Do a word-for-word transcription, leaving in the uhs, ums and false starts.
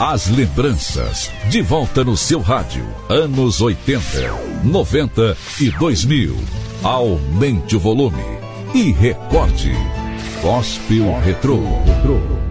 As lembranças, de volta no seu rádio. Anos oitenta, noventa e dois mil. Aumente o volume e recorde. Gospel Retrô.